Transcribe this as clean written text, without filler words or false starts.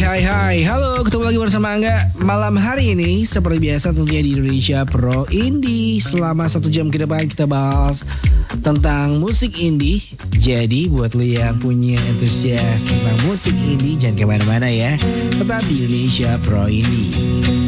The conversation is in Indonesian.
Hai. Halo, ketemu lagi bersama Angga. Malam hari ini seperti biasa tentunya di Indonesia Pro Indie. Selama 1 jam ke depan kita bahas tentang musik indie. Jadi buat lu yang punya antusias tentang musik indie, jangan kemana-mana ya. Tetap di Indonesia Pro Indie.